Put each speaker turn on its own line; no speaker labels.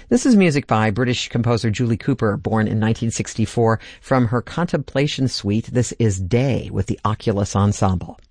This is music by British composer Julie Cooper, born in 1964. From her Contemplation Suite, this is Day with the Oculus Ensemble.